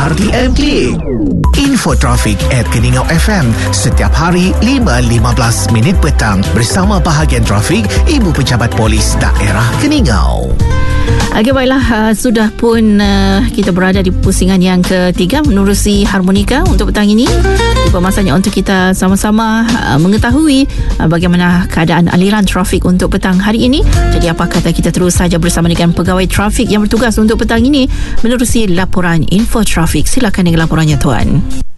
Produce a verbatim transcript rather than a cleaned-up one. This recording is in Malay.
R T M Klik. Info trafik at Keningau F M setiap hari lima lima belas minit petang bersama bahagian trafik Ibu Pejabat Polis Daerah Keningau. Okey, baiklah, uh, sudah pun uh, kita berada di pusingan yang ketiga menerusi harmonika untuk petang ini. Tiba masanya untuk kita sama-sama uh, mengetahui uh, bagaimana keadaan aliran trafik untuk petang hari ini. Jadi apa kata kita terus saja bersama dengan pegawai trafik yang bertugas untuk petang ini menerusi laporan info trafik. Silakan dengan laporannya, Tuan.